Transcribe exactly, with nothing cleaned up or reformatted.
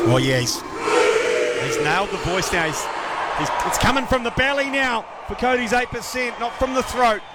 Well, yeah, he's, he's nailed the voice now. He's, he's, it's coming from the belly now for Cody's eight percent, not from the throat.